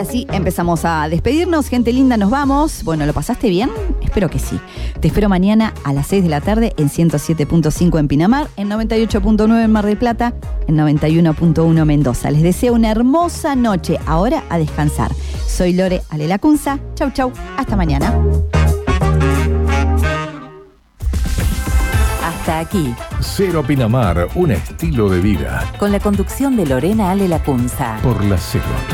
Ahora sí, empezamos a despedirnos. Gente linda, nos vamos. Bueno, ¿lo pasaste bien? Espero que sí. Te espero mañana a las 6 de la tarde en 107.5 en Pinamar, en 98.9 en Mar del Plata, en 91.1 en Mendoza. Les deseo una hermosa noche. Ahora a descansar. Soy Lore Ale Lacunza. Chau, chau. Hasta mañana. Hasta aquí. Cero Pinamar, un estilo de vida. Con la conducción de Lorena Ale Lacunza. Por la Cero.